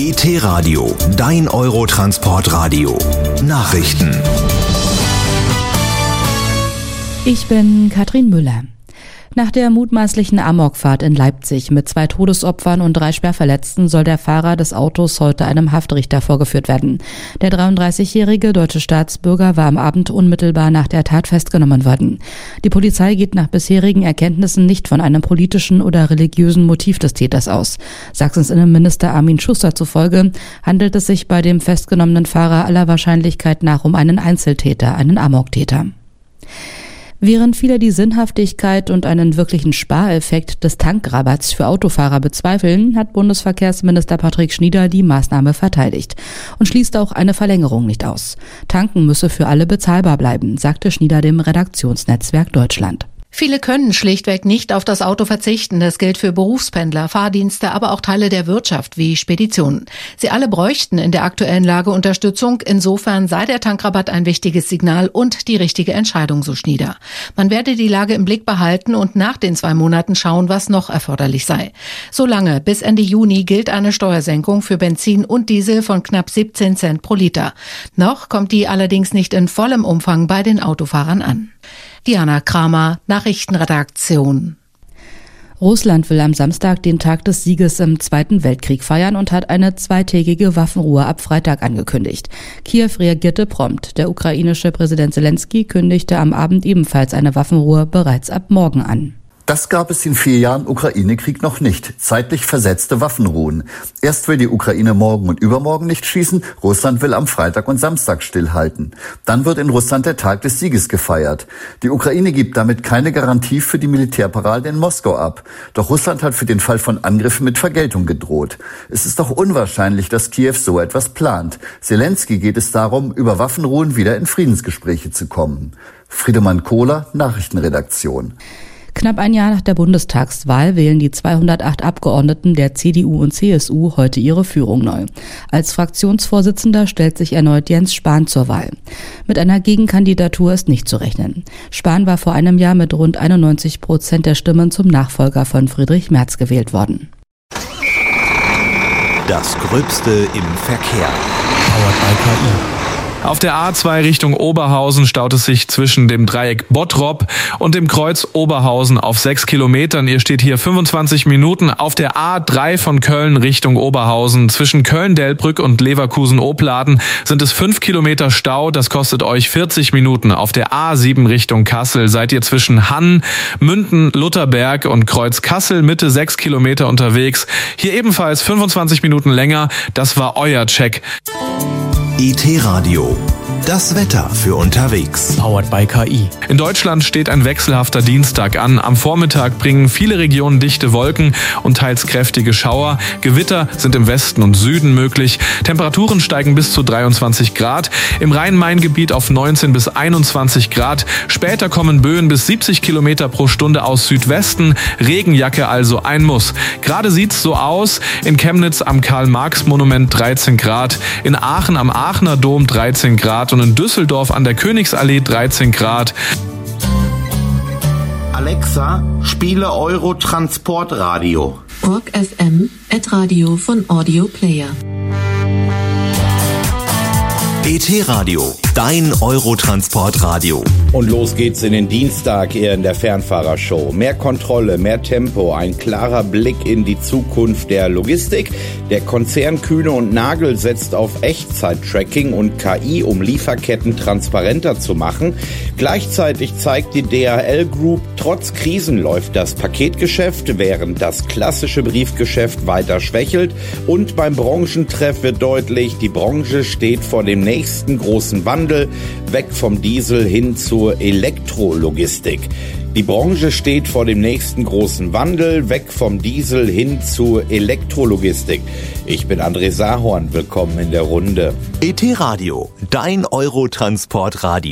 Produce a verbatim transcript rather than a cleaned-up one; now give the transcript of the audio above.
E T-Radio, dein Eurotransportradio. Nachrichten. Ich bin Katrin Müller. Nach der mutmaßlichen Amokfahrt in Leipzig mit zwei Todesopfern und drei Schwerverletzten soll der Fahrer des Autos heute einem Haftrichter vorgeführt werden. Der dreiunddreißigjährige deutsche Staatsbürger war am Abend unmittelbar nach der Tat festgenommen worden. Die Polizei geht nach bisherigen Erkenntnissen nicht von einem politischen oder religiösen Motiv des Täters aus. Sachsens Innenminister Armin Schuster zufolge handelt es sich bei dem festgenommenen Fahrer aller Wahrscheinlichkeit nach um einen Einzeltäter, einen Amoktäter. Während viele die Sinnhaftigkeit und einen wirklichen Spareffekt des Tankrabatts für Autofahrer bezweifeln, hat Bundesverkehrsminister Patrick Schnieder die Maßnahme verteidigt und schließt auch eine Verlängerung nicht aus. Tanken müsse für alle bezahlbar bleiben, sagte Schnieder dem Redaktionsnetzwerk Deutschland. Viele können schlichtweg nicht auf das Auto verzichten. Das gilt für Berufspendler, Fahrdienste, aber auch Teile der Wirtschaft wie Speditionen. Sie alle bräuchten in der aktuellen Lage Unterstützung. Insofern sei der Tankrabatt ein wichtiges Signal und die richtige Entscheidung, so Schnieder. Man werde die Lage im Blick behalten und nach den zwei Monaten schauen, was noch erforderlich sei. Solange bis Ende Juni gilt eine Steuersenkung für Benzin und Diesel von knapp siebzehn Cent pro Liter. Noch kommt die allerdings nicht in vollem Umfang bei den Autofahrern an. Diana Kramer, Nachrichtenredaktion. Russland will am Samstag den Tag des Sieges im Zweiten Weltkrieg feiern und hat eine zweitägige Waffenruhe ab Freitag angekündigt. Kiew reagierte prompt. Der ukrainische Präsident Zelensky kündigte am Abend ebenfalls eine Waffenruhe bereits ab morgen an. Das gab es in vier Jahren Ukraine-Krieg noch nicht. Zeitlich versetzte Waffenruhen. Erst will die Ukraine morgen und übermorgen nicht schießen. Russland will am Freitag und Samstag stillhalten. Dann wird in Russland der Tag des Sieges gefeiert. Die Ukraine gibt damit keine Garantie für die Militärparade in Moskau ab. Doch Russland hat für den Fall von Angriffen mit Vergeltung gedroht. Es ist doch unwahrscheinlich, dass Kiew so etwas plant. Zelensky geht es darum, über Waffenruhen wieder in Friedensgespräche zu kommen. Friedemann Kohler, Nachrichtenredaktion. Knapp ein Jahr nach der Bundestagswahl wählen die zweihundertacht Abgeordneten der C D U und C S U heute ihre Führung neu. Als Fraktionsvorsitzender stellt sich erneut Jens Spahn zur Wahl. Mit einer Gegenkandidatur ist nicht zu rechnen. Spahn war vor einem Jahr mit rund einundneunzig Prozent der Stimmen zum Nachfolger von Friedrich Merz gewählt worden. Das Gröbste im Verkehr. Powered by K I. Auf der A zwei Richtung Oberhausen staut es sich zwischen dem Dreieck Bottrop und dem Kreuz Oberhausen auf sechs Kilometern. Ihr steht hier fünfundzwanzig Minuten. Auf der A drei von Köln Richtung Oberhausen zwischen Köln-Delbrück und Leverkusen-Opladen sind es fünf Kilometer Stau. Das kostet euch vierzig Minuten. Auf der A sieben Richtung Kassel seid ihr zwischen Hann, Münden, Lutherberg und Kreuz Kassel Mitte sechs Kilometer unterwegs. Hier ebenfalls fünfundzwanzig Minuten länger. Das war euer Check. E T-Radio. Das Wetter für unterwegs. Powered by K I. In Deutschland steht ein wechselhafter Dienstag an. Am Vormittag bringen viele Regionen dichte Wolken und teils kräftige Schauer. Gewitter sind im Westen und Süden möglich. Temperaturen steigen bis zu dreiundzwanzig Grad. Im Rhein-Main-Gebiet auf neunzehn bis einundzwanzig Grad. Später kommen Böen bis siebzig Kilometer pro Stunde aus Südwesten. Regenjacke also ein Muss. Gerade sieht's so aus. In Chemnitz am Karl-Marx-Monument dreizehn Grad. In Aachen am Aachener Dom dreizehn Grad. Und in Düsseldorf an der Königsallee dreizehn Grad. Alexa, spiele Eurotransportradio. Org F M, Ad-Radio von Audio Player. E T-Radio, dein Eurotransportradio. Und los geht's in den Dienstag hier in der Fernfahrershow. Mehr Kontrolle, mehr Tempo, ein klarer Blick in die Zukunft der Logistik. Der Konzern Kühne und Nagel setzt auf Echtzeit-Tracking und K I, um Lieferketten transparenter zu machen. Gleichzeitig zeigt die D H L Group, trotz Krisen läuft das Paketgeschäft, während das klassische Briefgeschäft weiter schwächelt. Und beim Branchentreff wird deutlich, die Branche steht vor dem nächsten großen Wandel, weg vom Diesel hin zur Elektrologistik. Die Branche steht vor dem nächsten großen Wandel, weg vom Diesel hin zur Elektrologistik. Ich bin André Sahorn, willkommen in der Runde. E T-Radio, dein Eurotransportradio.